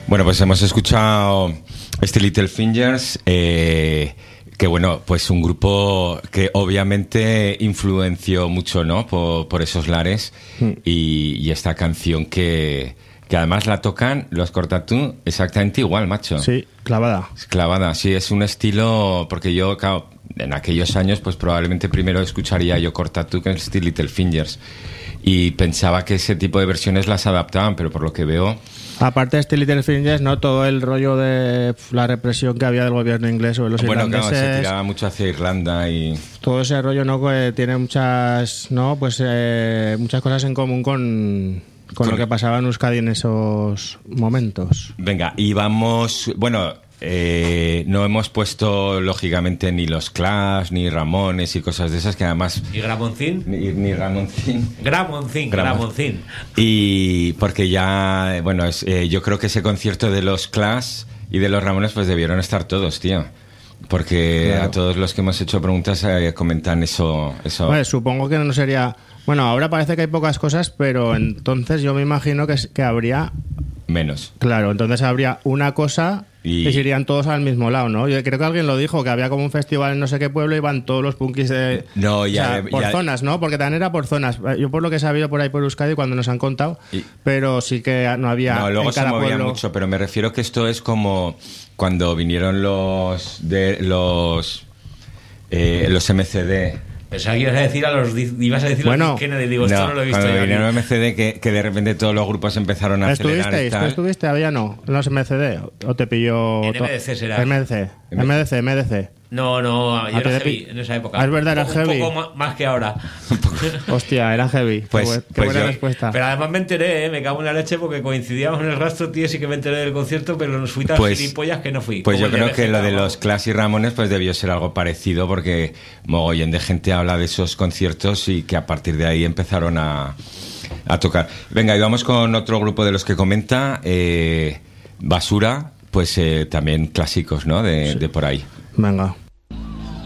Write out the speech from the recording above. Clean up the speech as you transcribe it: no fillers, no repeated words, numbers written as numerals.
Bueno, pues hemos escuchado este Little Fingers, que bueno, pues un grupo que obviamente influenció mucho, ¿no? Por esos lares y esta canción que además la tocan los Cortatú exactamente igual, macho. Sí, clavada. Clavada, sí, es un estilo, porque yo, claro, en aquellos años, pues probablemente primero escucharía yo Cortatú que este Little Fingers. Y pensaba que ese tipo de versiones las adaptaban, pero por lo que veo... Aparte de este Little Fingers, ¿no? Todo el rollo de la represión que había del gobierno inglés sobre los irlandeses. Bueno, claro, se tiraba mucho hacia Irlanda y... Todo ese rollo, ¿no? Que tiene muchas, ¿no? Pues muchas cosas en común con lo que pasaba en Euskadi en esos momentos. Venga, y vamos... Bueno, no hemos puesto, lógicamente, ni los Clash, ni Ramones y cosas de esas, que además... ¿Y Gramoncín? Ni Ramoncín. Gramoncín. Y porque ya... Bueno, yo creo que ese concierto de los Clash y de los Ramones pues debieron estar todos, tío. Porque claro, a todos los que hemos hecho preguntas comentan eso. Bueno, supongo que no sería... Bueno, ahora parece que hay pocas cosas, pero entonces yo me imagino que habría... Menos. Claro, entonces habría una cosa y se irían todos al mismo lado, ¿no? Yo creo que alguien lo dijo, que había como un festival en no sé qué pueblo y van todos los punkis de... No, ya... por zonas, ¿no? Porque también era por zonas. Yo por lo que he sabido por ahí por Euskadi cuando nos han contado, pero sí que no había... No, luego en cada se movía pueblo... mucho, pero me refiero que esto es como cuando vinieron los MCD... Pensaba que ibas a decir bueno, los Kennedy, digo, esto no lo he visto. Cuando yo vinieron los MCD, que de repente todos los grupos empezaron a acelerar y tal. ¿Tú estuviste? ¿Había no? ¿En los MCD? ¿O te pilló...? En MDC será. MDC. No, yo era heavy en esa época. Es verdad, era heavy. Un poco más que ahora. Hostia, era heavy. Pues Qué buena yo, respuesta. Pero además me enteré, me cago en la leche, porque coincidíamos en el rastro, tío, sí que me enteré del concierto, pero nos fui tan gilipollas que no fui. Pues yo creo que lo de los Clash y Ramones pues debió ser algo parecido, porque mogollón de gente habla de esos conciertos y que a partir de ahí empezaron a tocar. Venga, y vamos con otro grupo de los que comenta, Basura, pues también clásicos, ¿no? De por ahí. Venga.